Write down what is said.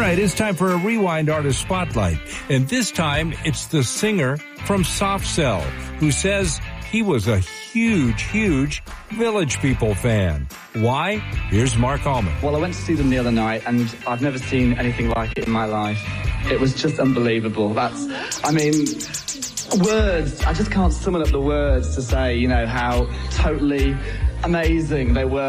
right, it's time for a Rewind Artist Spotlight. And this time, it's the singer from Soft Cell, who says he was a huge Village People fan. Why? Here's Mark Allman. Well, I went to see them the other night, and I've never seen anything like it in my life. It was just unbelievable. Words, I just can't summon up the words to say, how totally amazing they were.